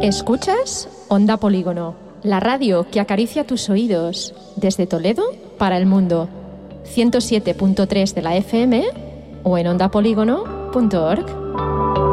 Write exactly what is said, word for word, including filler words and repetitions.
Escuchas Onda Polígono, la radio que acaricia tus oídos desde Toledo para el mundo. ciento siete punto tres de la F M o en onda polígono punto org.